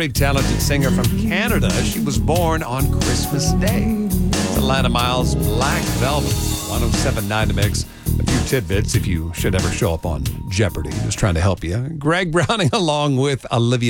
very talented singer from Canada. She was born on Christmas Day. It's Alana Miles, Black Velvet, 107.9 The Mix. A few tidbits if you should ever show up on Jeopardy. Just trying to help you. Greg Browning along with Olivia